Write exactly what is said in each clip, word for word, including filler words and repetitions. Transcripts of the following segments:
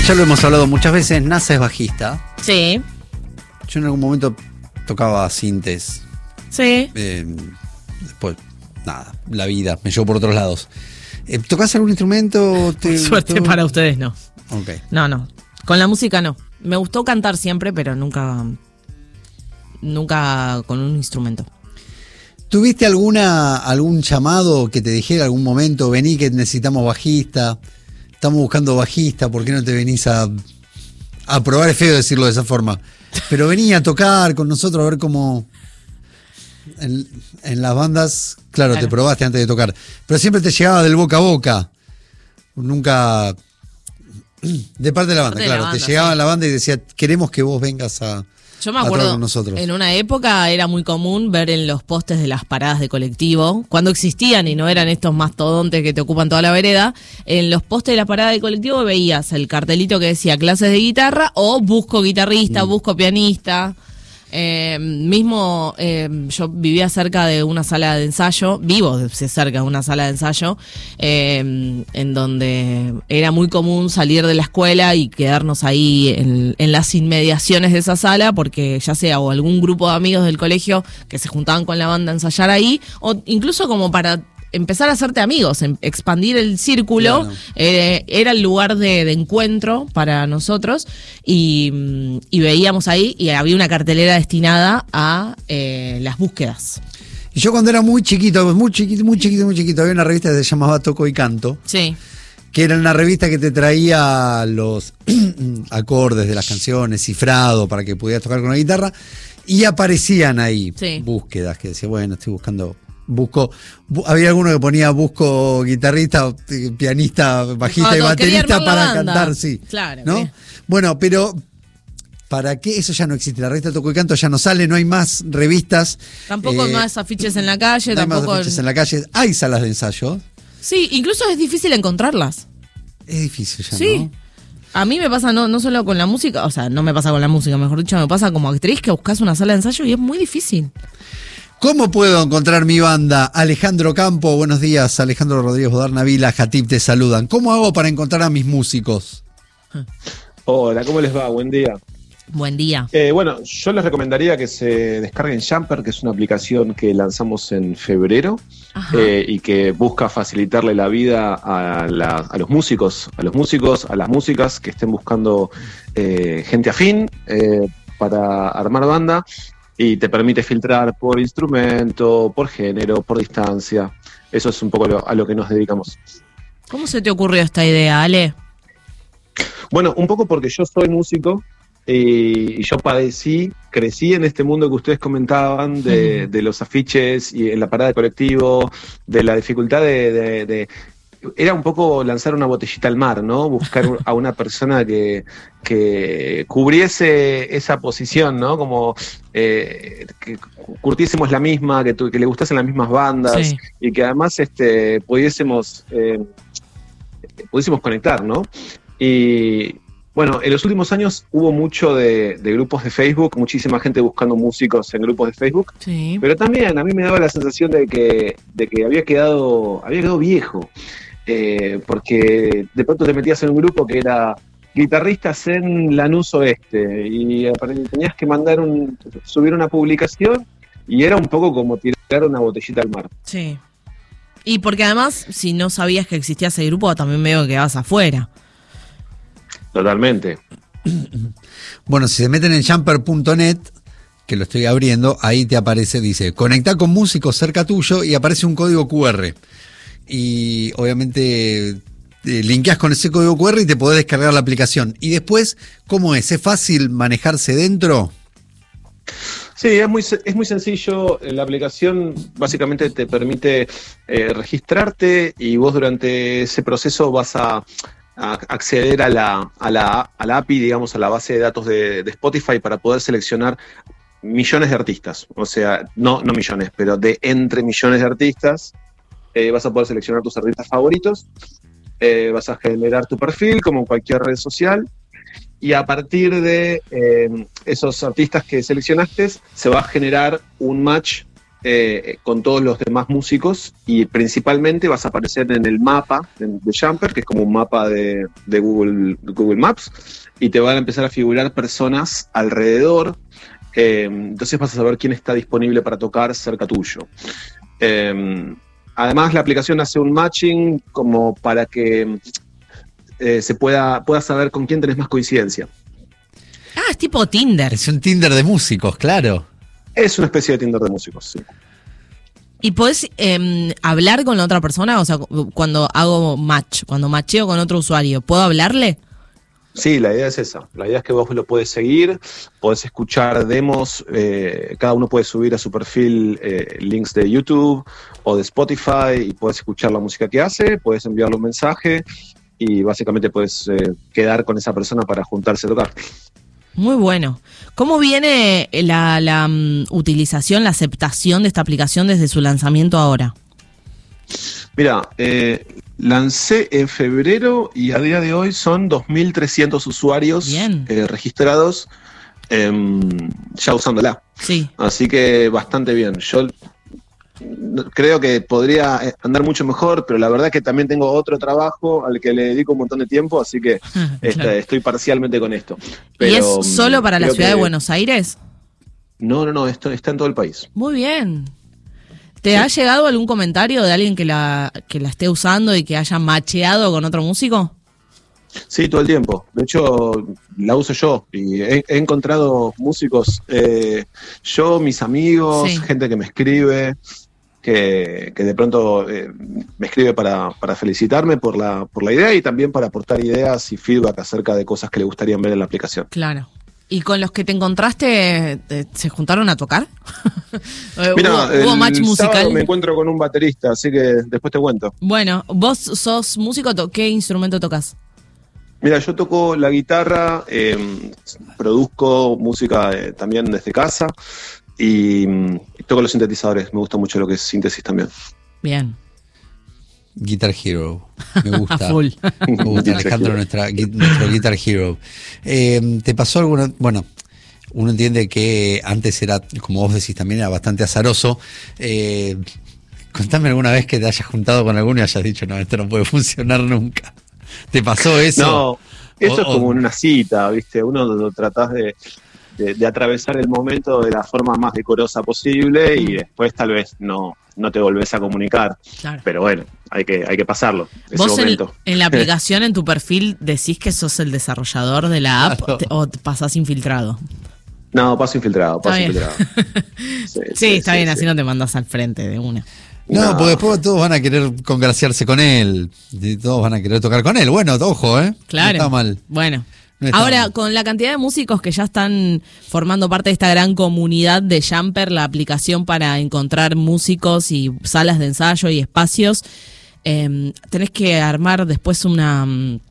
Ya lo hemos hablado muchas veces, NASA es bajista. Sí. Yo en algún momento tocaba sintes. Sí. Eh, después, nada, la vida me llevó por otros lados. Eh, ¿Tocás algún instrumento? Por suerte ¿Tú? para ustedes no. Ok. No, no. Con la música no. Me gustó cantar siempre, pero nunca, nunca con un instrumento. ¿Tuviste alguna algún llamado que te dijera algún momento, vení que necesitamos bajista, estamos buscando bajista, ¿por qué no te venís a, a probar? Es feo decirlo de esa forma, pero vení a tocar con nosotros a ver cómo... En, en las bandas, claro, Claro. te probaste antes de tocar, pero siempre te llegaba del boca a boca, nunca... De parte de la banda, Parte de la claro, banda, te llegaba sí. la banda y decía, queremos que vos vengas a... Yo me a tocar acuerdo, con nosotros. en una época era muy común ver en los postes de las paradas de colectivo, cuando existían y no eran estos mastodontes que te ocupan toda la vereda, en los postes de la parada de colectivo veías el cartelito que decía clases de guitarra o busco guitarrista, Mm. busco pianista. Eh, mismo eh, yo vivía cerca de una sala de ensayo, vivo de- cerca de una sala de ensayo, eh, en donde era muy común salir de la escuela y quedarnos ahí en, en las inmediaciones de esa sala, porque ya sea o algún grupo de amigos del colegio que se juntaban con la banda a ensayar ahí, o incluso como para empezar a hacerte amigos, em- expandir el círculo. Claro. Eh, era el lugar de, de encuentro para nosotros y, mm, y veíamos ahí y había una cartelera destinada a eh, las búsquedas. Y yo cuando era muy chiquito, muy chiquito, muy chiquito, muy chiquito, había una revista que se llamaba Toco y Canto, Sí, que era una revista que te traía los acordes de las canciones, cifrado, para que pudieras tocar con la guitarra, y aparecían ahí Sí. búsquedas, que decía, bueno, estoy buscando, busco, bu- había alguno que ponía busco guitarrista, eh, pianista, bajista Ah, y todo, quería baterista armar la para banda. cantar, sí. Claro, ¿no? quería. Bueno, pero... ¿Para qué? Eso ya no existe. La revista Toco y Canto ya no sale, no hay más revistas. tampoco eh, más afiches en la calle, no hay más tampoco. afiches en la calle. Hay salas de ensayo. Sí, incluso es difícil encontrarlas. Es difícil ya, Sí. ¿no? A mí me pasa no, no solo con la música, o sea, no me pasa con la música, mejor dicho, me pasa como actriz que buscas una sala de ensayo y es muy difícil. ¿Cómo puedo encontrar mi banda? Alejandro Campo, buenos días. Alejandro Rodríguez Bodarna Vila, Jatip te saludan. ¿Cómo hago para encontrar a mis músicos? Hola, ¿cómo les va? Buen día. Buen día. Eh, bueno, yo les recomendaría que se descarguen Jumper, que es una aplicación que lanzamos en febrero Ajá. eh, y que busca facilitarle la vida a, la- a los músicos, a los músicos, a las músicas que estén buscando eh, gente afín eh, para armar banda, y te permite filtrar por instrumento, por género, por distancia. Eso es un poco lo- a lo que nos dedicamos. ¿Cómo se te ocurrió esta idea, Ale? Bueno, un poco porque yo soy músico eh, y yo padecí, crecí en este mundo que ustedes comentaban de, de los afiches y en la parada de colectivo, de la dificultad de, de- de- Era un poco lanzar una botellita al mar, ¿no? Buscar a una persona que, que cubriese esa posición, ¿no? Como eh, que curtiésemos la misma, que, tu- que le gustasen las mismas bandas Sí. y que además este, pudiésemos, eh, pudiésemos conectar, ¿no? Y bueno, en los últimos años hubo mucho de, de grupos de Facebook, muchísima gente buscando músicos en grupos de Facebook, Sí. pero también a mí me daba la sensación de que, de que había quedado, había quedado viejo, eh, porque de pronto te metías en un grupo que era guitarristas en Lanús Oeste y apare- tenías que mandar un, subir una publicación y era un poco como tirar una botellita al mar. Sí. Y porque además, si no sabías que existía ese grupo, también medio que quedabas afuera. Totalmente. Bueno, si se meten en jumper punto net, que lo estoy abriendo, ahí te aparece, dice, conectá con músicos cerca tuyo y aparece un código cu erre. Y obviamente eh, linkeás con ese código cu erre y te podés descargar la aplicación. Y después, ¿cómo es? ¿Es fácil manejarse dentro? Sí, es muy, se- es muy sencillo. La aplicación básicamente te permite eh, registrarte y vos durante ese proceso vas a, a acceder a la, a, la, a la A P I, digamos, a la base de datos de, de Spotify para poder seleccionar millones de artistas. O sea, no, no millones, pero de entre millones de artistas eh, vas a poder seleccionar tus artistas favoritos. Eh, vas a generar tu perfil como en cualquier red social. Y a partir de eh, esos artistas que seleccionaste, se va a generar un match eh, con todos los demás músicos y principalmente vas a aparecer en el mapa de, de Jumper, que es como un mapa de, de Google, Google Maps, y te van a empezar a figurar personas alrededor. Eh, entonces vas a saber quién está disponible para tocar cerca tuyo. Eh, además, la aplicación hace un matching como para que eh, se pueda, pueda saber con quién tenés más coincidencia. Ah, es tipo Tinder. Es un Tinder de músicos, claro. Es una especie de Tinder de músicos, sí. ¿Y podés eh, hablar con la otra persona? O sea, cuando hago match, cuando matcheo con otro usuario, ¿puedo hablarle? Sí, la idea es esa. La idea es que vos lo podés seguir, podés escuchar demos, eh, cada uno puede subir a su perfil eh, links de YouTube o de Spotify y podés escuchar la música que hace, podés enviarle un mensaje y básicamente podés eh, quedar con esa persona para juntarse a tocar. Muy bueno. ¿Cómo viene la, la um, utilización, la aceptación de esta aplicación desde su lanzamiento ahora? Mira, eh, lancé en febrero y a día de hoy son dos mil trescientos usuarios eh, registrados eh, ya usándola. Sí. Así que bastante bien. Yo creo que podría andar mucho mejor, pero la verdad que también tengo otro trabajo al que le dedico un montón de tiempo, así que claro. este, estoy parcialmente con esto. Pero, ¿y es solo para la ciudad que... de Buenos Aires? No, no, no, esto está en todo el país. Muy bien. ¿Te sí. ha llegado algún comentario de alguien que la, que la esté usando y que haya macheado con otro músico? Sí, todo el tiempo. De hecho, la uso yo y he, he encontrado músicos, eh, yo, mis amigos, sí. gente que me escribe, que, que de pronto eh, me escribe para, para felicitarme por la, por la idea y también para aportar ideas y feedback acerca de cosas que le gustaría ver en la aplicación. Claro. ¿Y con los que te encontraste, se juntaron a tocar? Mira, ¿Hubo, ¿hubo match musical? Me encuentro con un baterista, así que después te cuento. Bueno, ¿vos sos músico? ¿Qué instrumento tocas? Mira, yo toco la guitarra, eh, produzco música eh, también desde casa y, y toco los sintetizadores. Me gusta mucho lo que es síntesis también. Bien. Guitar Hero, me gusta. Full. Me gusta, Alejandro, nuestra, nuestro Guitar Hero. Eh, ¿Te pasó alguna? Bueno, uno entiende que antes era, como vos decís, también era bastante azaroso. Eh, contame alguna vez que te hayas juntado con alguno y hayas dicho, no, esto no puede funcionar nunca. ¿Te pasó eso? No, eso o, es como una cita, ¿viste? Uno lo tratás de, de, de atravesar el momento de la forma más decorosa posible y después tal vez no, no te volvés a comunicar. Claro. Pero bueno, hay que, hay que pasarlo. Ese ¿Vos momento. En, en la aplicación, en tu perfil, decís que sos el desarrollador de la app claro. te, o te pasás infiltrado? No, paso infiltrado, paso está infiltrado. sí, sí, sí, está sí, bien, sí. Así no te mandas al frente de una. No, no, porque después todos van a querer congraciarse con él, todos van a querer tocar con él. Bueno, ojo, ¿eh? Claro. No está mal. Bueno. No está Ahora, mal. Con la cantidad de músicos que ya están formando parte de esta gran comunidad de Jumper, la aplicación para encontrar músicos y salas de ensayo y espacios, eh, tenés que armar después una...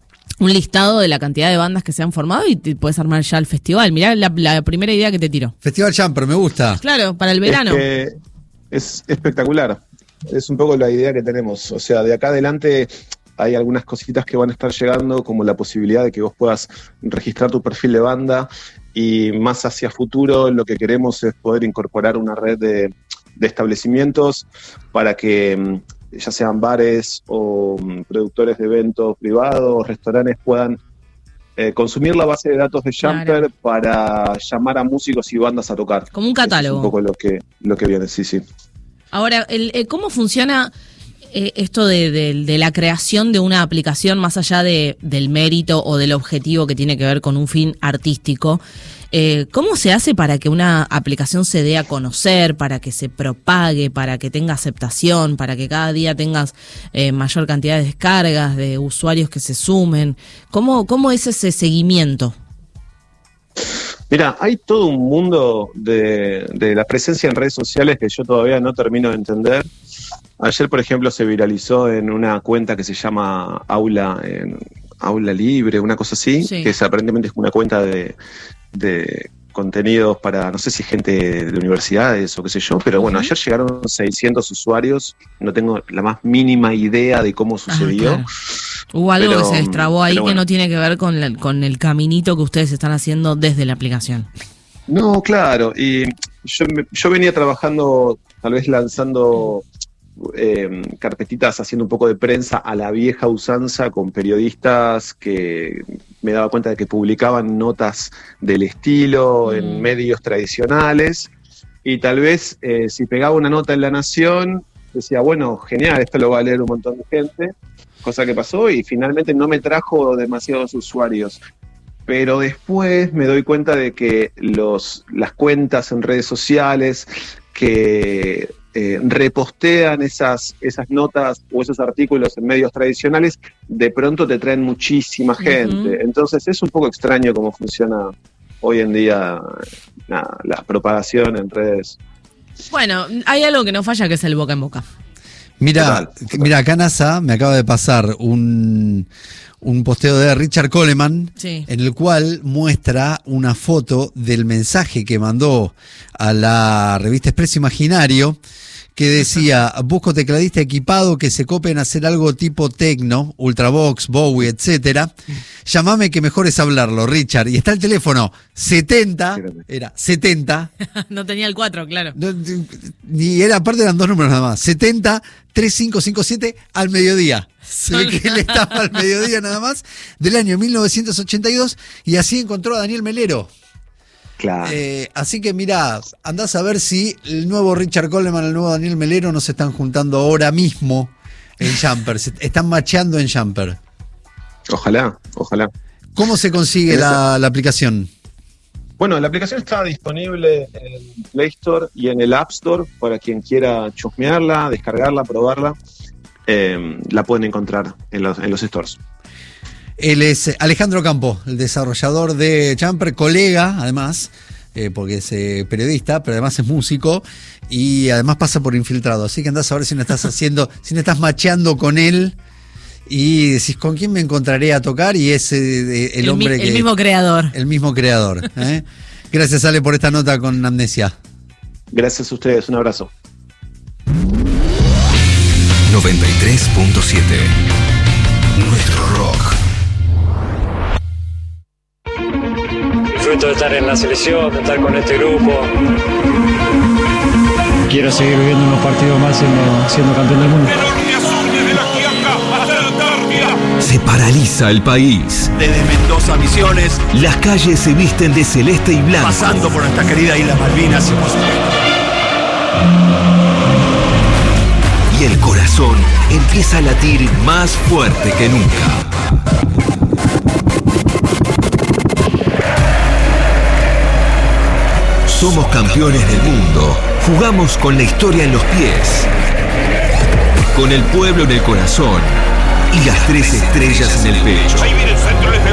un listado de la cantidad de bandas que se han formado y te puedes armar ya el festival. Mirá la, la primera idea que te tiró. Festival Jumper, me gusta. Claro, para el verano. Es, que es espectacular. Es un poco la idea que tenemos. O sea, de acá adelante hay algunas cositas que van a estar llegando, como la posibilidad de que vos puedas registrar tu perfil de banda y más hacia futuro lo que queremos es poder incorporar una red de, de establecimientos para que ya sean bares o productores de eventos privados, restaurantes puedan eh, consumir la base de datos de Jumper claro. para llamar a músicos y bandas a tocar. Como un catálogo. Eso es un poco lo que, lo que viene, sí, sí. Ahora, el, eh, ¿cómo funciona eh, esto de, de, de la creación de una aplicación más allá de, del mérito o del objetivo que tiene que ver con un fin artístico? Eh, ¿Cómo se hace para que una aplicación se dé a conocer, para que se propague, para que tenga aceptación, para que cada día tengas eh, mayor cantidad de descargas, de usuarios que se sumen? ¿Cómo, cómo es ese seguimiento? Mira, hay todo un mundo de, de la presencia en redes sociales que yo todavía no termino de entender. Ayer, por ejemplo, se viralizó en una cuenta que se llama Aula, en, Aula Libre, una cosa así, sí. que es, aparentemente es una cuenta de, de contenidos para, no sé si gente de universidades o qué sé yo, pero bueno, uh-huh. ayer llegaron seiscientos usuarios, no tengo la más mínima idea de cómo sucedió. Ah, claro. Hubo algo pero, que se destrabó ahí bueno. que no tiene que ver con, la, con el caminito que ustedes están haciendo desde la aplicación. No, claro, y yo, yo venía trabajando tal vez lanzando eh, carpetitas, haciendo un poco de prensa a la vieja usanza con periodistas que me daba cuenta de que publicaban notas del estilo mm. en medios tradicionales, y tal vez eh, si pegaba una nota en La Nación, decía, bueno, genial, esto lo va a leer un montón de gente, cosa que pasó y finalmente no me trajo demasiados usuarios. Pero después me doy cuenta de que los, las cuentas en redes sociales que eh, repostean esas, esas notas o esos artículos en medios tradicionales, de pronto te traen muchísima gente. Uh-huh. Entonces es un poco extraño cómo funciona hoy en día nada, la propagación en redes. Bueno, hay algo que no falla, que es el boca en boca. Mira, Total, total. mira, acá NASA me acaba de pasar un, un posteo de Richard Coleman, sí. en el cual muestra una foto del mensaje que mandó a la revista Expreso Imaginario, que decía, busco tecladista equipado que se cope en hacer algo tipo techno, Ultravox, Bowie, etcétera. Llámame que mejor es hablarlo, Richard. Y está el teléfono setenta, era setenta. No tenía el cuatro, claro. No, ni era, aparte eran dos números nada más. setenta, treinta y cinco cincuenta y siete al mediodía. Se ve que él estaba al mediodía nada más, del año mil novecientos ochenta y dos, y así encontró a Daniel Melero. Claro. Eh, así que mirá, andás a ver si el nuevo Richard Coleman, el nuevo Daniel Melero no se están juntando ahora mismo en Jumper, se están macheando en Jumper. Ojalá, ojalá. ¿Cómo se consigue la, la aplicación? Bueno, la aplicación está disponible en el Play Store y en el App Store para quien quiera chusmearla, descargarla, probarla. Eh, la pueden encontrar en los, en los stores. Él es Alejandro Campo, el desarrollador de Jumper, colega además, eh, porque es eh, periodista, pero además es músico y además pasa por Infiltrado. Así que andás a ver si no estás haciendo, si no estás macheando con él y decís, ¿con quién me encontraré a tocar? Y es eh, el, el hombre mi, que... El mismo creador. El mismo creador. ¿eh? Gracias, Ale, por esta nota con Amnesia. Gracias a ustedes, un abrazo. noventa y tres punto siete Nuestro rock. Disfruto de estar en la selección, de estar con este grupo. Quiero seguir viviendo unos partidos más siendo, siendo campeón del mundo. Se paraliza el país. Desde Mendoza a Misiones, las calles se visten de celeste y blanco. Pasando por nuestra querida Isla Malvinas y por supuesto. Y el corazón empieza a latir más fuerte que nunca. Somos campeones del mundo. Jugamos con la historia en los pies, con el pueblo en el corazón y las tres estrellas en el pecho. Ahí viene el centro,